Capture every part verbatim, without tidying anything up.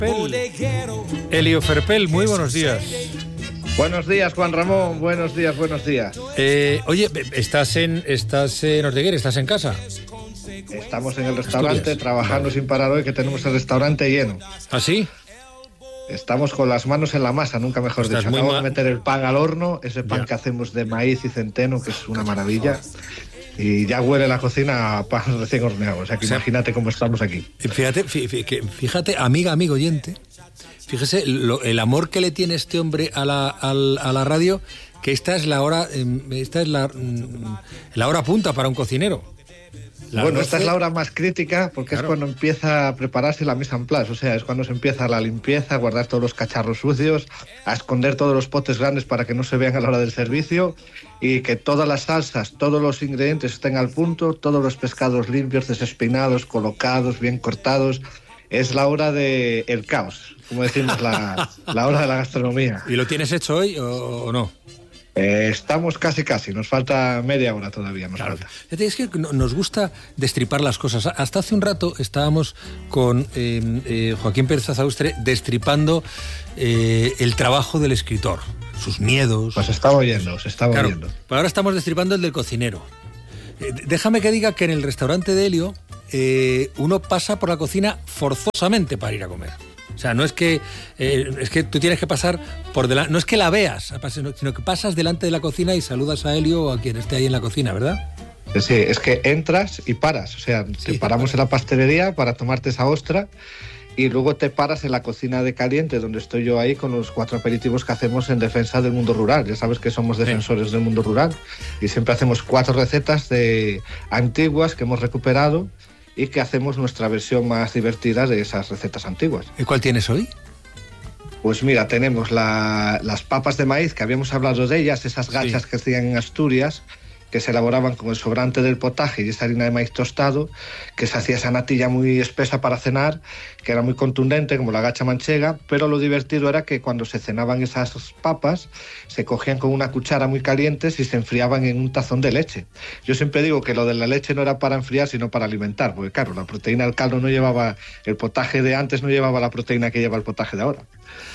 Ferpel. Elio Ferpel, muy buenos días. Buenos días, Juan Ramón. Buenos días, buenos días. Eh, oye, ¿estás en, estás en Ortigueira? ¿Estás en casa? Estamos en el restaurante, Asturias. trabajando vale. sin parar hoy, que tenemos el restaurante lleno. ¿Ah, sí? Estamos con las manos en la masa, nunca mejor Estás dicho. muy Acabamos ma- de meter el pan al horno, ese pan Ya. que hacemos de maíz y centeno, que es una maravilla. Y ya huele la cocina a pan recién horneado. O sea que O sea, imagínate cómo estamos aquí. Fíjate, fí- fí- que- fíjate, amiga, amigo oyente, fíjese lo- el amor que le tiene este hombre a la, al- a la radio, que esta es la hora, em, esta es la, mm, la hora punta para un cocinero. Las Bueno, esta doce es la hora más crítica porque Claro. es cuando empieza a prepararse la mise en place, o sea, es cuando se empieza la limpieza, a guardar todos los cacharros sucios, a esconder todos los potes grandes para que no se vean a la hora del servicio y que todas las salsas, todos los ingredientes estén al punto, todos los pescados limpios, desespinados, colocados, bien cortados. Es la hora del el caos, como decimos, la, la hora de la gastronomía. ¿Y lo tienes hecho hoy o, o no? Eh, estamos casi casi, nos falta media hora todavía, nos Claro. falta. Fíjate, es que no- nos gusta destripar las cosas. Hasta hace un rato estábamos con eh, eh, Joaquín Pérez Azaustre destripando eh, el trabajo del escritor, sus miedos. Os estaba oyendo, os estaba Claro, oyendo. pero ahora estamos destripando el del cocinero. Eh, déjame que diga que en el restaurante de Elio eh, uno pasa por la cocina forzosamente para ir a comer. O sea, no es que eh, es que tú tienes que pasar por delante, no es que la veas, sino que pasas delante de la cocina y saludas a Elio o a quien esté ahí en la cocina, ¿verdad? Sí, es que entras y paras, o sea, Sí. te paramos en la pastelería para tomarte esa ostra y luego te paras en la cocina de caliente, donde estoy yo ahí con los cuatro aperitivos que hacemos en defensa del mundo rural. Ya sabes que somos defensores del mundo rural y siempre hacemos cuatro recetas de antiguas que hemos recuperado y que hacemos nuestra versión más divertida de esas recetas antiguas. ¿Y cuál tienes hoy? Pues mira, tenemos la- las papas de maíz, que habíamos hablado de ellas, esas gachas Sí. que hacían en Asturias, que se elaboraban con el sobrante del potaje y esa harina de maíz tostado, que se hacía esa natilla muy espesa para cenar, que era muy contundente, como la gacha manchega, pero lo divertido era que cuando se cenaban esas papas, se cogían con una cuchara muy calientes y se enfriaban en un tazón de leche. Yo siempre digo que lo de la leche no era para enfriar, sino para alimentar, porque claro, la proteína del caldo no llevaba, el potaje de antes no llevaba la proteína que lleva el potaje de ahora.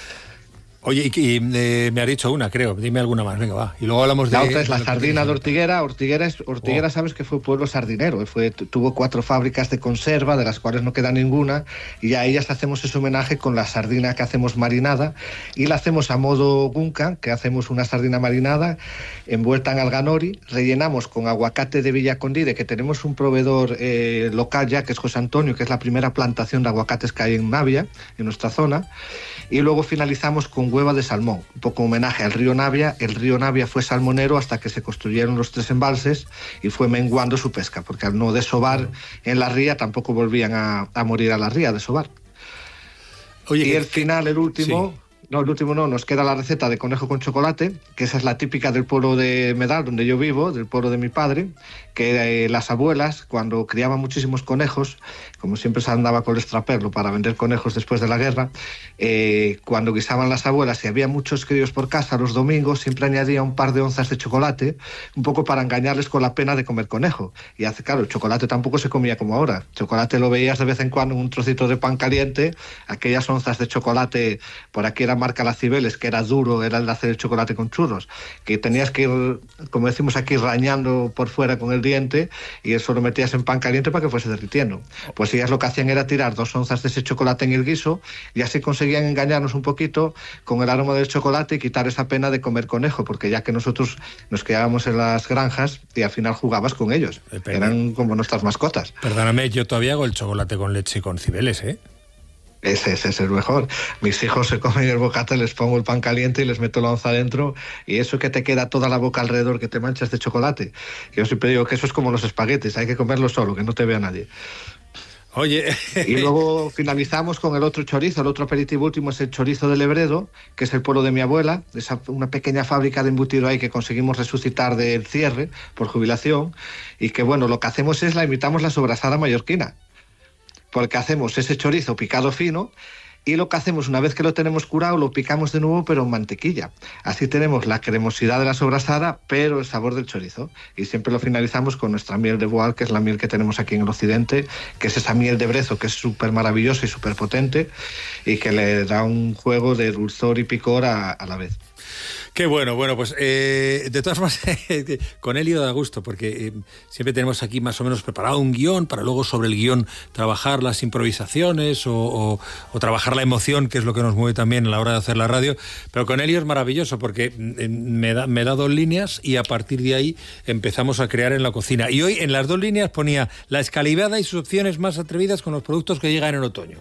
Oye, y, y, eh, me ha dicho una, creo. Dime alguna más, venga, va. Y luego hablamos de... La otra es la de lo que sardina tienes. de Ortiguera. Ortiguera, es, Ortiguera Oh. sabes que fue pueblo sardinero. Fue, tu- tuvo cuatro fábricas de conserva, de las cuales no queda ninguna. Y a ellas hacemos ese homenaje con la sardina que hacemos marinada. Y la hacemos a modo gunkan, que hacemos una sardina marinada envuelta en alganori. Rellenamos con aguacate de Villacondide, que tenemos un proveedor eh, local ya, que es José Antonio, que es la primera plantación de aguacates que hay en Navia, en nuestra zona. Y luego finalizamos con hueva de salmón, un poco homenaje al río Navia. El río Navia fue salmonero hasta que se construyeron los tres embalses y fue menguando su pesca, porque al no desovar en la ría tampoco volvían a, a morir a la ría a desovar. Oye, Y que- el final, el último... Sí. No, el último no, nos queda la receta de conejo con chocolate, que esa es la típica del pueblo de Medal, donde yo vivo, del pueblo de mi padre, que eh, las abuelas, cuando criaban muchísimos conejos, como siempre se andaba con el extraperlo para vender conejos después de la guerra, eh, cuando guisaban las abuelas y había muchos críos por casa los domingos, siempre añadía un par de onzas de chocolate, un poco para engañarles con la pena de comer conejo. Y hace, claro, el chocolate tampoco se comía como ahora. El chocolate lo veías de vez en cuando en un trocito de pan caliente, aquellas onzas de chocolate, por aquí era marca La Cibeles, que era duro, era el de hacer el chocolate con churros, que tenías que ir, como decimos aquí, rañando por fuera con el diente y eso lo metías en pan caliente para que fuese derritiendo. Pues ellas lo que hacían era tirar dos onzas de ese chocolate en el guiso y así conseguían engañarnos un poquito con el aroma del chocolate y quitar esa pena de comer conejo, porque ya que nosotros nos quedábamos en las granjas y al final jugabas con ellos, Depende. eran como nuestras mascotas. Perdóname, yo todavía hago el chocolate con leche y con cibeles, ¿eh? Ese, ese es el mejor. Mis hijos se comen el bocata, les pongo el pan caliente y les meto la onza dentro y eso que te queda toda la boca alrededor, que te manchas de chocolate. Yo siempre digo que eso es como los espaguetis, hay que comerlo solo, que no te vea nadie. Oye... Y luego finalizamos con el otro chorizo, el otro aperitivo último es el chorizo de Lebredo, que es el pueblo de mi abuela, esa, una pequeña fábrica de embutido ahí que conseguimos resucitar del cierre por jubilación y que bueno, lo que hacemos es la imitamos la sobrasada mallorquina, porque hacemos ese chorizo picado fino y lo que hacemos una vez que lo tenemos curado lo picamos de nuevo pero en mantequilla. Así tenemos la cremosidad de la sobrasada pero el sabor del chorizo, y siempre lo finalizamos con nuestra miel de Boal, que es la miel que tenemos aquí en el occidente, que es esa miel de brezo que es súper maravillosa y súper potente y que le da un juego de dulzor y picor a, a la vez. Qué bueno, bueno, pues eh, de todas formas, con Elio da gusto, porque eh, siempre tenemos aquí más o menos preparado un guión para luego sobre el guión trabajar las improvisaciones o, o, o trabajar la emoción, que es lo que nos mueve también a la hora de hacer la radio. Pero con Elio es maravilloso porque eh, me, da, me da dos líneas y a partir de ahí empezamos a crear en la cocina. Y hoy en las dos líneas ponía la escalivada y sus opciones más atrevidas con los productos que llegan en otoño.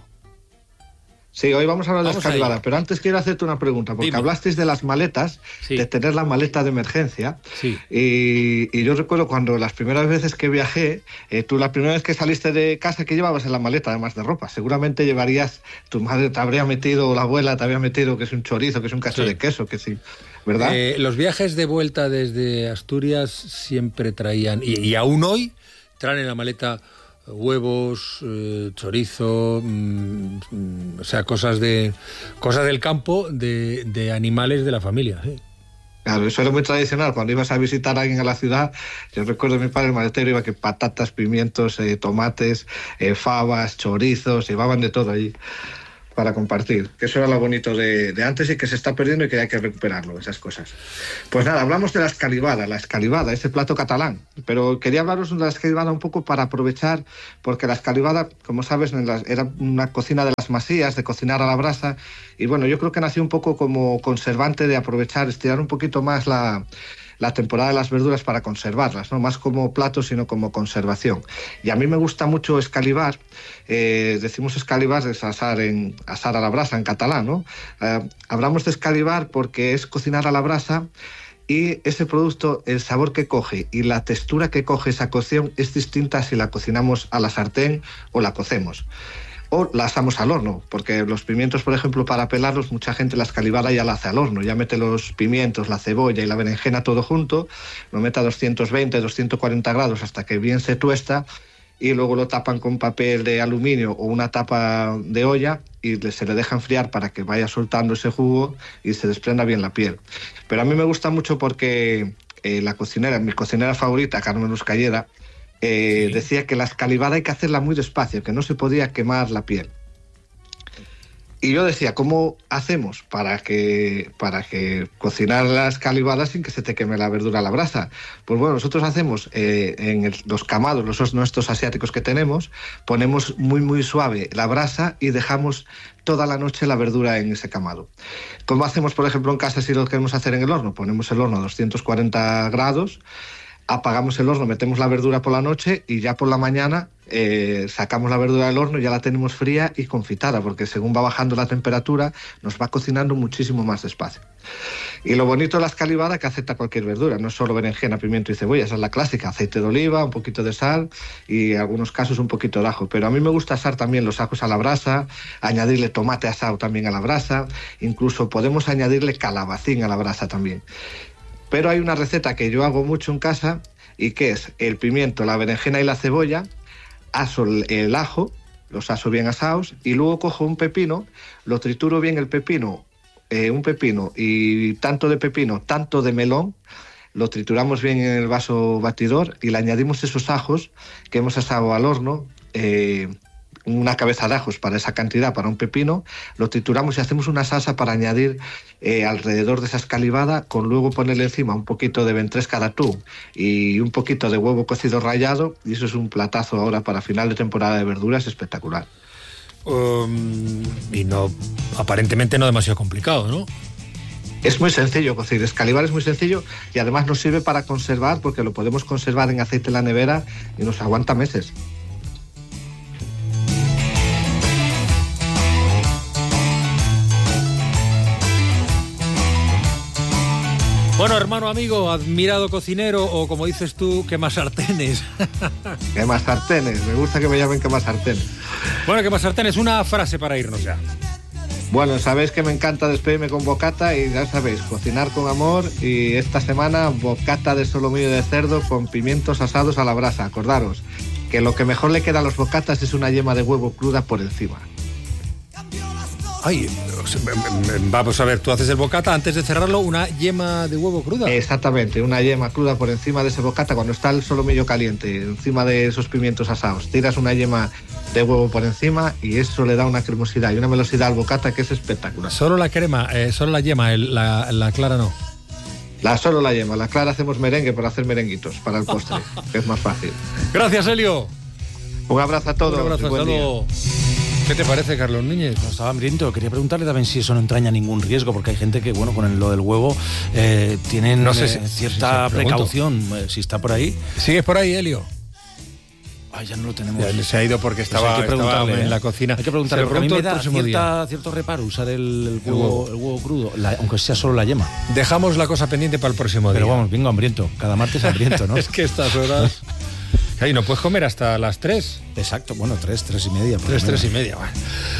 Sí, hoy vamos a hablar de la escalivada, pero antes quiero hacerte una pregunta, porque Dime. hablasteis de las maletas, sí. de tener la maleta de emergencia, sí. y, y yo recuerdo cuando las primeras veces que viajé, eh, tú la primera vez que saliste de casa, ¿qué llevabas en la maleta además de ropa? Seguramente llevarías, tu madre te habría metido, o la abuela te había metido, que es un chorizo, que es un cacho sí. de queso, que sí, ¿verdad? Eh, los viajes de vuelta desde Asturias siempre traían, y, y aún hoy, traen en la maleta huevos, eh, chorizo, mmm, mmm, o sea, cosas de cosas del campo, de, de animales de la familia. ¿sí? Claro, eso era muy tradicional. Cuando ibas a visitar a alguien a la ciudad, yo recuerdo a mi padre, el maletero, iba que patatas, pimientos, eh, tomates, eh, fabas, chorizos, llevaban de todo allí para compartir, que eso era lo bonito de, de antes y que se está perdiendo y que hay que recuperarlo, esas cosas. Pues nada, hablamos de la escalivada, la escalivada, ese plato catalán, pero quería hablaros de la escalivada un poco para aprovechar, porque la escalivada, como sabes, era una cocina de las masías, de cocinar a la brasa, y bueno, yo creo que nació un poco como conservante de aprovechar, estirar un poquito más la... la temporada de las verduras para conservarlas, no más como plato sino como conservación. Y a mí me gusta mucho escalivar, eh, decimos escalivar es asar, en, asar a la brasa en catalán, ¿no? Eh, hablamos de escalivar porque es cocinar a la brasa y ese producto, el sabor que coge y la textura que coge esa cocción es distinta si la cocinamos a la sartén o la cocemos. O la asamos al horno, porque los pimientos, por ejemplo, para pelarlos, mucha gente la escalivada ya la hace al horno, ya mete los pimientos, la cebolla y la berenjena todo junto, lo mete a doscientos veinte, doscientos cuarenta grados hasta que bien se tuesta y luego lo tapan con papel de aluminio o una tapa de olla y se le deja enfriar para que vaya soltando ese jugo y se desprenda bien la piel. Pero a mí me gusta mucho porque eh, la cocinera, mi cocinera favorita, Carmen Ruscalleda, Eh, sí. decía que la escalivada hay que hacerla muy despacio, que no se podía quemar la piel. Y yo decía, ¿cómo hacemos para que, para que cocinar la escalivada sin que se te queme la verdura a la brasa? Pues bueno, nosotros hacemos eh, en el, los camados, los nuestros asiáticos que tenemos, ponemos muy muy suave la brasa y dejamos toda la noche la verdura en ese camado. ¿Cómo hacemos, por ejemplo, en casa si lo queremos hacer en el horno? Ponemos el horno a doscientos cuarenta grados, apagamos el horno, metemos la verdura por la noche y ya por la mañana eh, sacamos la verdura del horno, ya la tenemos fría y confitada, porque según va bajando la temperatura nos va cocinando muchísimo más despacio. Y lo bonito de la escalivada es que acepta cualquier verdura, no solo berenjena, pimiento y cebolla, esa es la clásica, aceite de oliva, un poquito de sal y en algunos casos un poquito de ajo, pero a mí me gusta asar también los ajos a la brasa, añadirle tomate asado también a la brasa, incluso podemos añadirle calabacín a la brasa también. Pero hay una receta que yo hago mucho en casa y que es el pimiento, la berenjena y la cebolla, aso el ajo, los aso bien asados y luego cojo un pepino, lo trituro bien el pepino, eh, un pepino y tanto de pepino, tanto de melón, lo trituramos bien en el vaso batidor y le añadimos esos ajos que hemos asado al horno, eh, una cabeza de ajos para esa cantidad, para un pepino, lo trituramos y hacemos una salsa para añadir eh, alrededor de esa escalivada, con luego ponerle encima un poquito de ventresca de atún y un poquito de huevo cocido rallado, y eso es un platazo ahora para final de temporada de verduras espectacular. Um, y no, aparentemente no demasiado complicado, ¿no? Es muy sencillo cocinar, escalivar es muy sencillo y además nos sirve para conservar, porque lo podemos conservar en aceite en la nevera y nos aguanta meses. Bueno, hermano, amigo, admirado cocinero, o como dices tú, quemasartenes. Quemasartenes, me gusta que me llamen quemasartenes. Bueno, quemasartenes, una frase para irnos ya. Bueno, sabéis que me encanta despedirme con bocata y ya sabéis, cocinar con amor, y esta semana bocata de solomillo de cerdo con pimientos asados a la brasa. Acordaros que lo que mejor le queda a los bocatas es una yema de huevo cruda por encima. Ay, vamos a ver, tú haces el bocata, antes de cerrarlo, una yema de huevo cruda. Exactamente, una yema cruda por encima de ese bocata cuando está el solomillo caliente, encima de esos pimientos asados. Tiras una yema de huevo por encima y eso le da una cremosidad y una velocidad al bocata que es espectacular. Solo la crema, eh, solo la yema, el, la, la clara no. La solo la yema, la clara hacemos merengue para hacer merenguitos, para el postre, que es más fácil. Gracias, Helio. Un abrazo a todos. Un abrazo, hasta luego. ¿Qué te parece, Carlos Núñez? No, estaba hambriento. Quería preguntarle también si eso no entraña ningún riesgo, porque hay gente que, bueno, con el, lo del huevo eh, tienen no sé eh, si, cierta si precaución. Eh, si está por ahí. ¿Sigues por ahí, Helio? Ay, ya no lo tenemos. Ya se ha ido porque estaba, pues estaba en ¿eh? la cocina. Hay que preguntarle, porque a mí me da cierta, día. cierto reparo usar el, el, huevo, el huevo crudo, la, aunque sea solo la yema. Dejamos la cosa pendiente para el próximo Pero día. Pero vamos, vengo hambriento. Cada martes hambriento, ¿no? Es que estas horas... Ay, no puedes comer hasta las tres. Exacto, bueno, tres, tres y media. Tres, tres y media, bueno.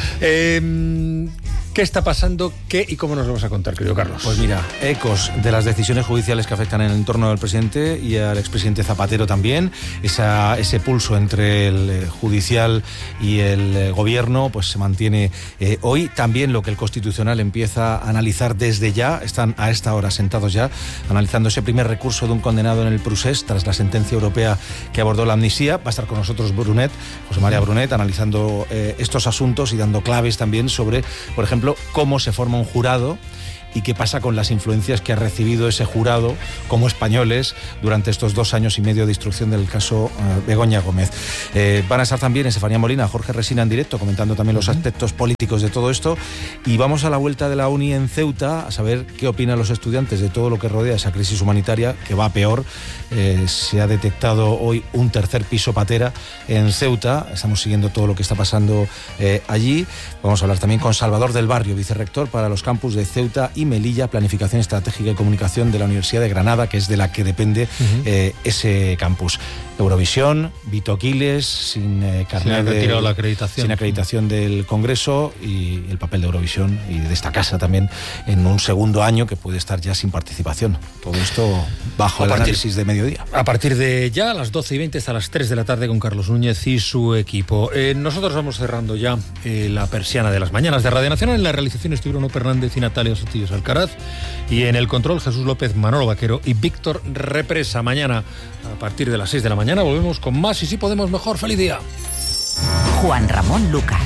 Eh, ¿Qué está pasando? ¿Qué y cómo nos lo vas a contar, querido Carlos? Pues mira, ecos de las decisiones judiciales que afectan en el entorno del presidente y al expresidente Zapatero también. Esa, ese pulso entre el judicial y el gobierno pues se mantiene eh, hoy. También lo que el Constitucional empieza a analizar desde ya, están a esta hora sentados ya, analizando ese primer recurso de un condenado en el procés tras la sentencia europea que abordó la amnistía. Va a estar con nosotros Brunet, José María Brunet, analizando eh, estos asuntos y dando claves también sobre, por ejemplo, cómo se forma un jurado y qué pasa con las influencias que ha recibido ese jurado como españoles durante estos dos años y medio de instrucción del caso uh, Begoña Gómez. Eh, van a estar también Estefanía Molina, Jorge Resina en directo, comentando también los aspectos políticos de todo esto. Y vamos a la vuelta de la uni en Ceuta a saber qué opinan los estudiantes de todo lo que rodea esa crisis humanitaria, que va peor. Eh, se ha detectado hoy un tercer piso patera en Ceuta. Estamos siguiendo todo lo que está pasando eh, allí. Vamos a hablar también con Salvador del Barrio, vicerrector para los campus de Ceuta y Melilla, Planificación Estratégica y Comunicación de la Universidad de Granada, que es de la que depende uh-huh. eh, ese campus. Eurovisión, Vito Aquiles, sin eh, carnet sin, de, la acreditación. sin acreditación del Congreso y el papel de Eurovisión y de esta casa también en un segundo año que puede estar ya sin participación. Todo esto bajo el análisis de mediodía. A partir de ya, a las doce y veinte hasta las tres de la tarde con Carlos Núñez y su equipo. Eh, nosotros vamos cerrando ya eh, la persiana de las mañanas de Radio Nacional. En la realización estuvieron Ono Fernández y Natalia Sotillos Alcaraz, y en el control Jesús López, Manolo Vaquero y Víctor Represa. Mañana a partir de las seis de la mañana volvemos con más y si podemos mejor. ¡Feliz día! Juan Ramón Lucas.